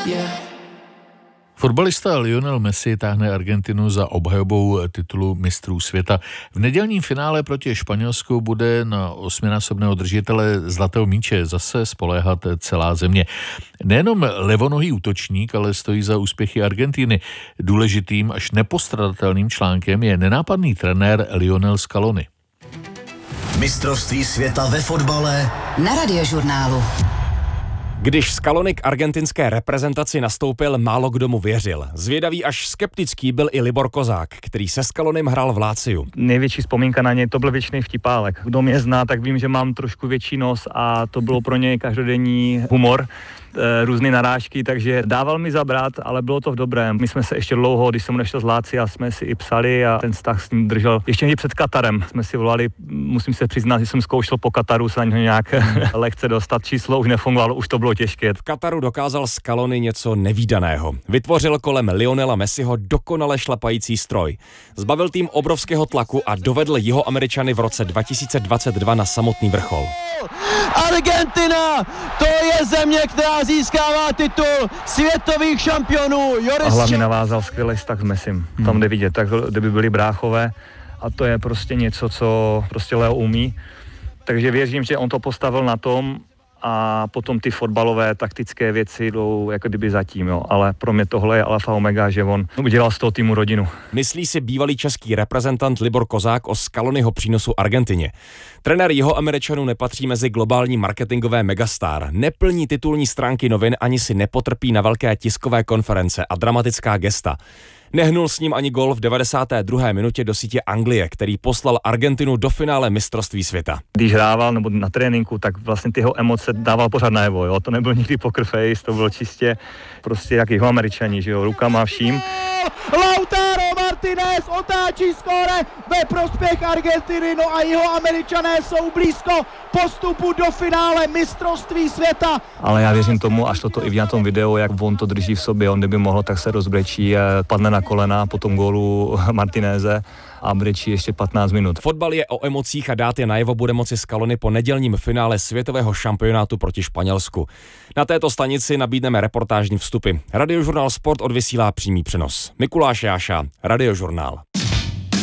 Fotbalista Lionel Messi táhne Argentinu za obhajobou titulu mistrů světa. V nedělním finále proti Španělsku bude na 8násobného držitele zlatého míče zase spoléhat celá země. Nejenom levonohý útočník, ale stojí za úspěchy Argentiny. Důležitým až nepostradatelným článkem je nenápadný trenér Lionel Scaloni. Mistrovství světa ve fotbale na Radiožurnálu. Když Scaloni k argentinské reprezentaci nastoupil, málo kdo mu věřil. Zvědavý až skeptický byl i Libor Kozák, který se Scalonim hrál v Láciu. Největší vzpomínka na něj to byl věčný vtipálek. Kdo mě zná, tak vím, že mám trošku větší nos a to bylo pro něj každodenní humor, různé narážky, takže dával mi zabrat, ale bylo to v dobrém. My jsme se ještě dlouho, když jsem odešel z Lácia, jsme si i psali a ten vztah s ním držel. Ještě i před Katarem jsme si volali, musím se přiznat, že jsem zkoušel po Kataru se na něho nějak lehce dostat, číslo už nefungovalo, už to bylo těžké. V Kataru dokázal Scaloni něco nevídaného. Vytvořil kolem Lionela Messiho dokonale šlapající stroj. Zbavil tým obrovského tlaku a dovedl Jihoameričany v roce 2022 na samotný vrchol. Argentina, to je země, která získává titul světových šampionů. A hlavně navázal skvělý vztah s Messim. Tam jde vidět, tak kdyby byli bráchové a to je prostě něco, co prostě Leo umí. Takže věřím, že on to postavil na tom a potom ty fotbalové taktické věci jdou jako kdyby zatím, jo. Ale pro mě tohle je alfa omega, že on udělal z toho týmu rodinu. Myslí si bývalý český reprezentant Libor Kozák o Scaloniho přínosu Argentině. Trenér Jihoameričanů nepatří mezi globální marketingové megastar, neplní titulní stránky novin ani si nepotrpí na velké tiskové konference a dramatická gesta. Nehnul s ním ani gól v 92. minutě do sítě Anglie, který poslal Argentinu do finále mistrovství světa. Když hrával nebo na tréninku, tak vlastně ty jeho emoce dával pořád najevo, jo. To nebyl nikdy poker face, to bylo čistě prostě jak Jihoameričani, že jo, rukama vším. Lautaro Martinez otáčí skóre ve prospěch Argentiny, no a Jihoameričané jsou blízko postupu do finále mistrovství světa. Ale já věřím tomu, až to i na tom videu, jak on to drží v sobě, on kdyby mohl, tak se rozbrečí, padne na kolena po tom gólu Martineze a brečí ještě 15 minut. Fotbal je o emocích a dát je najevo bude moci Scaloni po nedělním finále světového šampionátu proti Španělsku. Na této stanici nabídneme reportážní vstupy. Radiožurnál Sport odvysílá přímý přenos. Mikuláš Jáša, Radiožurnál.